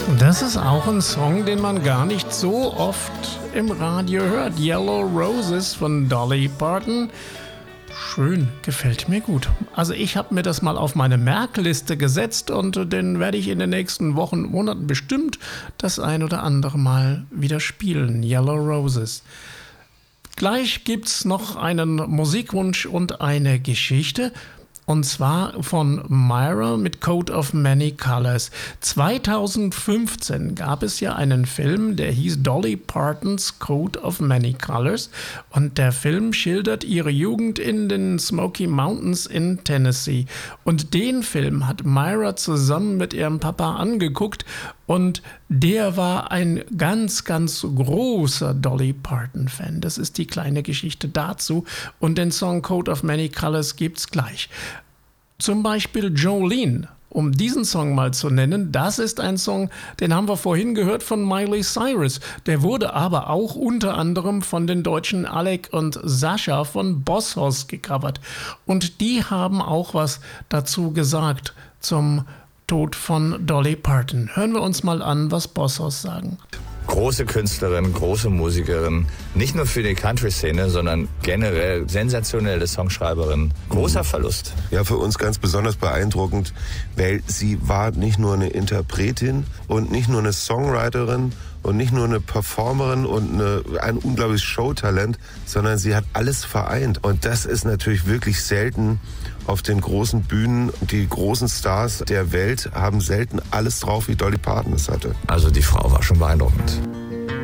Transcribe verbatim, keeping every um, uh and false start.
Das ist auch ein Song, den man gar nicht so oft im Radio hört. Yellow Roses von Dolly Parton. Schön, gefällt mir gut. Also ich habe mir das mal auf meine Merkliste gesetzt und den werde ich in den nächsten Wochen, Monaten bestimmt das ein oder andere Mal wieder spielen. Yellow Roses. Gleich gibt's noch einen Musikwunsch und eine Geschichte. Und zwar von Myra mit Coat of Many Colors. zweitausendfünfzehn gab es ja einen Film, der hieß Dolly Partons Coat of Many Colors. Und der Film schildert ihre Jugend in den Smoky Mountains in Tennessee. Und den Film hat Myra zusammen mit ihrem Papa angeguckt. Und der war ein ganz, ganz großer Dolly Parton-Fan. Das ist die kleine Geschichte dazu. Und den Song Coat of Many Colors gibt's gleich. Zum Beispiel Jolene, um diesen Song mal zu nennen, das ist ein Song, den haben wir vorhin gehört von Miley Cyrus. Der wurde aber auch unter anderem von den Deutschen Alec und Sascha von Boss Hoss gecovert. Und die haben auch was dazu gesagt zum Tod von Dolly Parton. Hören wir uns mal an, was Boss Hoss sagen. Große Künstlerin, große Musikerin, nicht nur für die Country-Szene, sondern generell sensationelle Songschreiberin. Großer Verlust. Ja, für uns ganz besonders beeindruckend, weil sie war nicht nur eine Interpretin und nicht nur eine Songwriterin und nicht nur eine Performerin und eine, ein unglaubliches Showtalent, sondern sie hat alles vereint. Und das ist natürlich wirklich selten auf den großen Bühnen. Die großen Stars der Welt haben selten alles drauf, wie Dolly Parton es hatte. Also die Frau war schon beeindruckend.